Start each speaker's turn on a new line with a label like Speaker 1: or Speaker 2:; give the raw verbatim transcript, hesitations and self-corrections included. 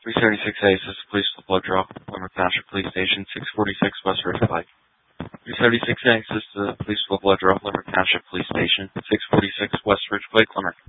Speaker 1: three seventy-six A, this is Police with Blood Draw, Limerick Township Police Station, six forty-six West Ridge Pike. three seventy-six A, this is the Police with Blood Draw, Limerick Township Police Station, six forty-six West Ridge Pike, Limerick.